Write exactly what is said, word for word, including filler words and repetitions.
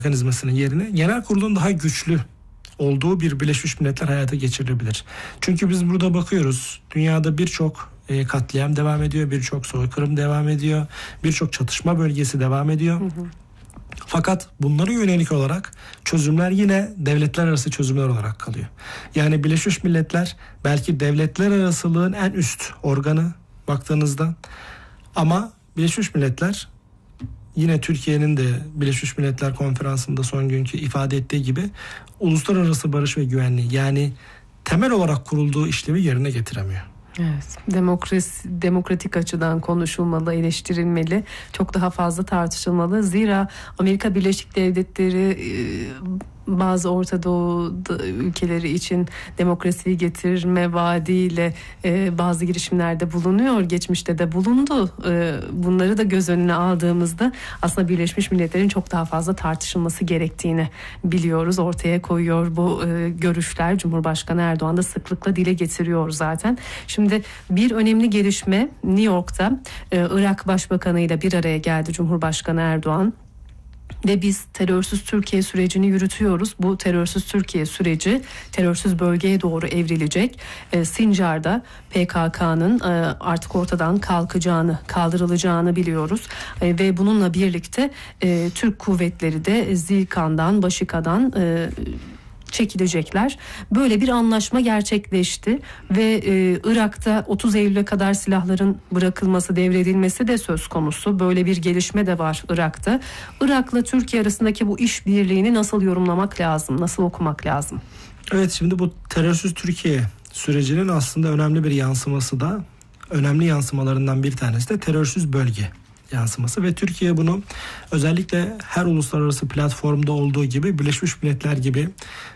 mekanizmasının yerine genel kurulun daha güçlü olduğu bir Birleşmiş Milletler hayata geçirilebilir. Çünkü biz burada bakıyoruz, dünyada birçok e, katliam devam ediyor, birçok soykırım devam ediyor, birçok çatışma bölgesi devam ediyor. Hı hı. Fakat bunlara yönelik olarak çözümler yine devletler arası çözümler olarak kalıyor. Yani Birleşmiş Milletler belki devletler arasılığın en üst organı baktığınızda, ama Birleşmiş Milletler yine Türkiye'nin de Birleşmiş Milletler Konferansı'nda son günkü ifade ettiği gibi uluslararası barış ve güvenliği, yani temel olarak kurulduğu işlevi yerine getiremiyor. Evet, demokrasi, demokratik açıdan konuşulmalı, eleştirilmeli, çok daha fazla tartışılmalı. Zira Amerika Birleşik Devletleri bazı Orta Doğu ülkeleri için demokrasiyi getirme vaadiyle bazı girişimlerde bulunuyor. Geçmişte de bulundu. Bunları da göz önüne aldığımızda aslında Birleşmiş Milletler'in çok daha fazla tartışılması gerektiğini biliyoruz. Ortaya koyuyor bu görüşler. Cumhurbaşkanı Erdoğan da sıklıkla dile getiriyor zaten. Şimdi bir önemli gelişme New York'ta Irak Başbakanı ile bir araya geldi Cumhurbaşkanı Erdoğan. Ve biz terörsüz Türkiye sürecini yürütüyoruz. Bu terörsüz Türkiye süreci terörsüz bölgeye doğru evrilecek. E, Sincar'da P K K'nın e, artık ortadan kalkacağını, kaldırılacağını biliyoruz. E, ve bununla birlikte e, Türk kuvvetleri de Zilkan'dan, Başika'dan E, çekilecekler. Böyle bir anlaşma gerçekleşti ve e, Irak'ta otuz Eylül'e kadar silahların bırakılması, devredilmesi de söz konusu. Böyle bir gelişme de var Irak'ta. Irak'la Türkiye arasındaki bu işbirliğini nasıl yorumlamak lazım, nasıl okumak lazım? Evet, şimdi bu terörsüz Türkiye sürecinin aslında önemli bir yansıması da, önemli yansımalarından bir tanesi de terörsüz bölge yansıması ve Türkiye bunu özellikle her uluslararası platformda olduğu gibi Birleşmiş Milletler gibi